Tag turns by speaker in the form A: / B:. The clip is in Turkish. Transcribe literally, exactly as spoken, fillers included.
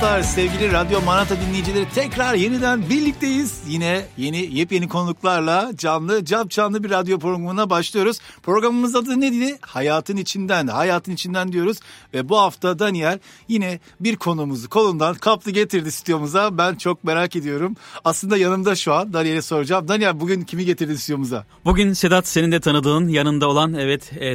A: dostlar, sevgili Radyo Manata dinleyicileri, tekrar yeniden birlikteyiz. Yine yeni yepyeni konuklarla canlı, cap canlı bir radyo programına başlıyoruz. Programımız adı neydi? Hayatın içinden, hayatın içinden diyoruz. Ve bu hafta Daniel yine bir konumuzu kolundan kaptı getirdi stüdyomuza. Ben çok merak ediyorum. Aslında yanımda şu an, Daniel'e soracağım. Daniel, bugün kimi getirdin stüdyomuza?
B: Bugün Sedat, senin de tanıdığın, yanında olan, evet,